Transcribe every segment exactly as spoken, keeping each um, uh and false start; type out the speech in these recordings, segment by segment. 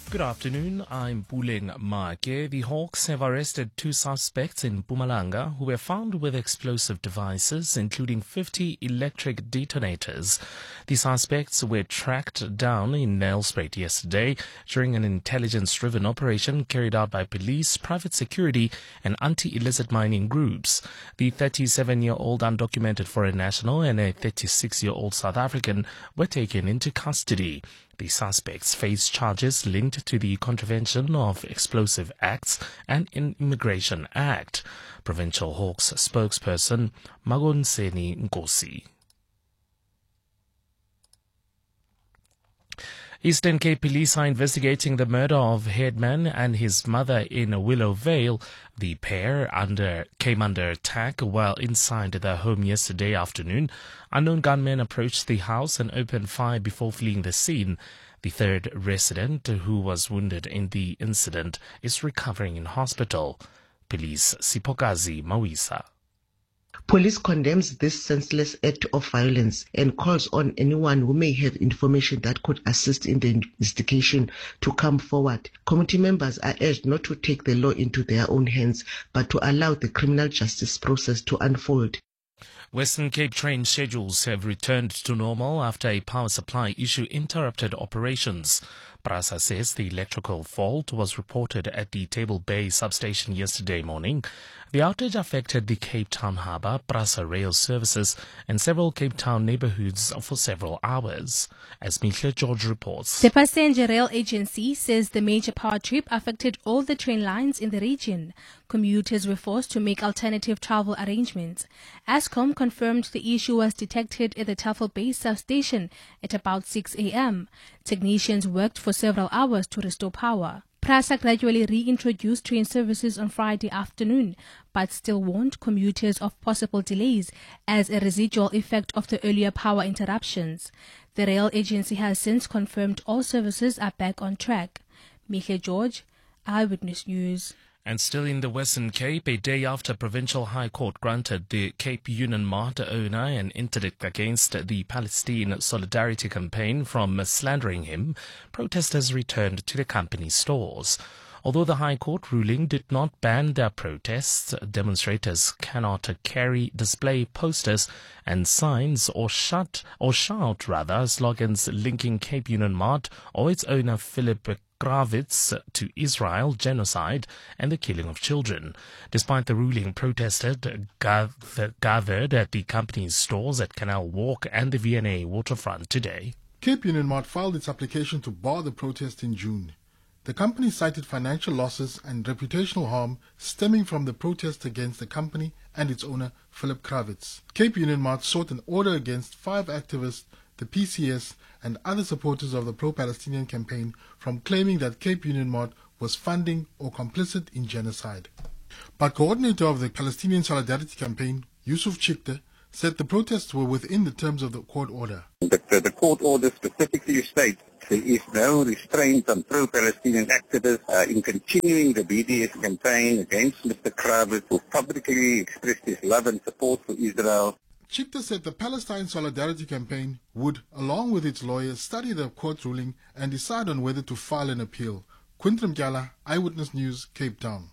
Good afternoon, I'm Puleng Make. The Hawks have arrested two suspects in Mpumalanga who were found with explosive devices, including fifty electric detonators. The suspects were tracked down in Nelspruit yesterday during an intelligence-driven operation carried out by police, private security and anti-illicit mining groups. The thirty-seven-year-old undocumented foreign national and a thirty-six-year-old South African were taken into custody. The suspects face charges linked to the Contravention of Explosive Acts and Immigration Act. Provincial Hawks spokesperson Magonseni Nkosi. Eastern Cape Police are investigating the murder of Headman and his mother in Willow Vale. The pair under, came under attack while inside their home yesterday afternoon. Unknown gunmen approached the house and opened fire before fleeing the scene. The third resident, who was wounded in the incident, is recovering in hospital. Police Sipokazi Mawisa. Police condemns this senseless act of violence and calls on anyone who may have information that could assist in the investigation to come forward. Committee members are urged not to take the law into their own hands, but to allow the criminal justice process to unfold. Western Cape train schedules have returned to normal after a power supply issue interrupted operations. PRASA says the electrical fault was reported at the Table Bay substation yesterday morning. The outage affected the Cape Town Harbour, PRASA rail services and several Cape Town neighbourhoods for several hours. As Mihle George reports. The passenger rail agency says the major power trip affected all the train lines in the region. Commuters were forced to make alternative travel arrangements. Eskom confirmed the issue was detected at the Tafel Bay substation at about six a.m. Technicians worked for several hours to restore power. PRASA gradually reintroduced train services on Friday afternoon, but still warned commuters of possible delays as a residual effect of the earlier power interruptions. The rail agency has since confirmed all services are back on track. Mihle George, Eyewitness News. And still in the Western Cape, a day after Provincial High Court granted the Cape Union Mart owner an interdict against the Palestine Solidarity Campaign from slandering him, protesters returned to the company's stores. Although the High Court ruling did not ban their protests, demonstrators cannot carry, display posters and signs or shut or shout rather slogans linking Cape Union Mart or its owner Philip Kravitz to Israel, genocide and the killing of children. Despite the ruling, protesters gathered at the company's stores at Canal Walk and the V and A waterfront today. Cape Union Mart filed its application to bar the protest in June. The company cited financial losses and reputational harm stemming from the protest against the company and its owner, Philip Kravitz. Cape Union Mart sought an order against five activists, the P C S and other supporters of the pro-Palestinian campaign from claiming that Cape Union Mart was funding or complicit in genocide. But coordinator of the Palestinian Solidarity Campaign, Yusuf Chikte, said the protests were within the terms of the court order. The, the, the court order specifically states there is no restraint on pro-Palestinian activists uh, in continuing the B D S campaign against Mister Kravitz, who publicly expressed his love and support for Israel. Chikte said the Palestine Solidarity Campaign would, along with its lawyers, study the court ruling and decide on whether to file an appeal. Quintrim Gyala, Eyewitness News, Cape Town.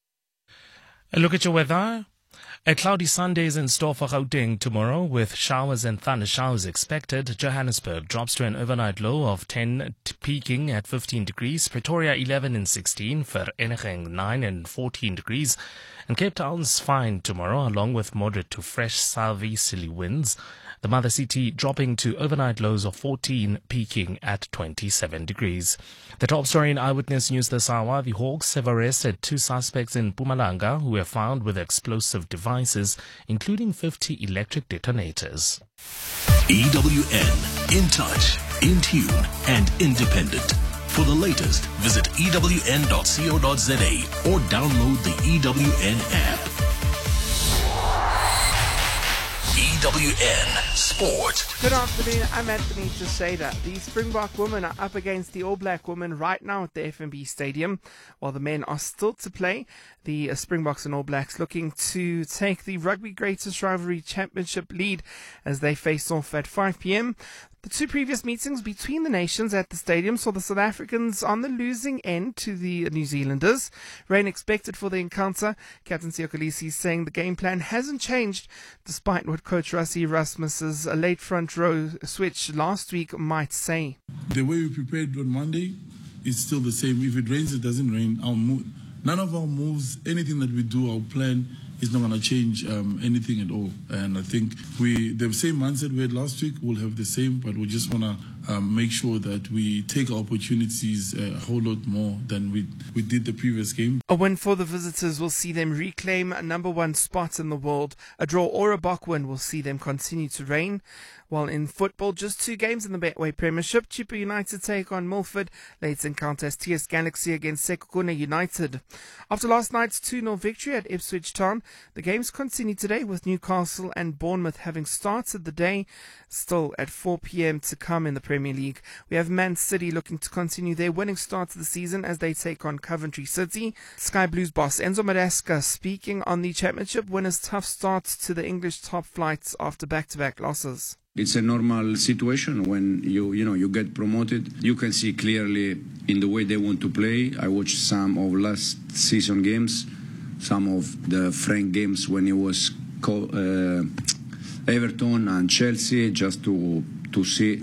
A look at your weather. A cloudy Sunday is in store for Gauteng tomorrow, with showers and thunder showers expected. Johannesburg drops to an overnight low of ten, peaking at fifteen degrees. Pretoria eleven and sixteen. Vereeniging nine and fourteen degrees. And Cape Town's fine tomorrow, along with moderate to fresh southeasterly winds. The mother city dropping to overnight lows of fourteen, peaking at twenty-seven degrees. The top story in Eyewitness News this hour: the Hawks have arrested two suspects in Mpumalanga who were found with explosive devices, including fifty electric detonators. E W N, in touch, in tune, and independent. For the latest, visit E W N dot co dot za or download the E W N app. E W N Sport. Good afternoon, I'm Anthony Teixeira. The Springbok women are up against the All Black women right now at the F N B Stadium, while the men are still to play. The uh, Springboks and All Blacks looking to take the Rugby Greatest Rivalry Championship lead as they face off at five p.m. The two previous meetings between the nations at the stadium saw the South Africans on the losing end to the New Zealanders. Rain expected for the encounter. Captain Siya Kolisi saying the game plan hasn't changed, despite what coach Rassie Erasmus's late front row switch last week might say. The way we prepared on Monday is still the same. If it rains, it doesn't rain. Our move, none of our moves, anything that we do, our plan is not going to change um, anything at all. And I think we, the same mindset we had last week, we'll have the same, but we just want to um, make sure that we take our opportunities uh, a whole lot more than we, we did the previous game. A win for the visitors will see them reclaim a number one spot in the world. A draw or a Bok win will see them continue to reign. While in football, just two games in the Betway Premiership. Chippa United take on Milford. Leighton counters T S Galaxy against Sekhukhune United. After last night's two nil victory at Ipswich Town, the games continue today with Newcastle and Bournemouth having started the day. Still at four p.m. to come in the Premier League. We have Man City looking to continue their winning start to the season as they take on Coventry City. Sky Blues boss Enzo Maresca speaking on the championship winners' tough start to the English top flight after back-to-back losses. It's a normal situation when you you know you get promoted. You can see clearly in the way they want to play. I watched some of last season games, some of the Frank games when he was co- uh, Everton and Chelsea, just to to see,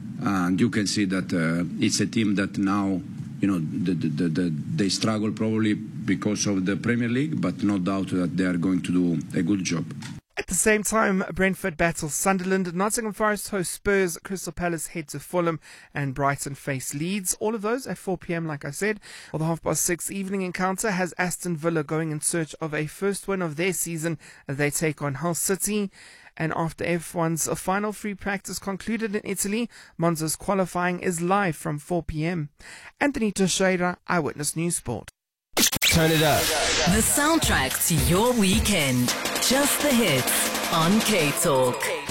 and you can see that uh, it's a team that now you know the, the, the, the, they struggle probably because of the Premier League, but no doubt that they are going to do a good job. At the same time, Brentford battles Sunderland, Nottingham Forest host Spurs, Crystal Palace head to Fulham, and Brighton face Leeds. All of those at four p.m. like I said. While the half past six evening encounter has Aston Villa going in search of a first win of their season as they take on Hull City. And after F one's final free practice concluded in Italy, Monza's qualifying is live from four p.m. Anthony Teixeira, Eyewitness News Sport. Turn it up. The soundtrack to your weekend. Just the hits on K Talk.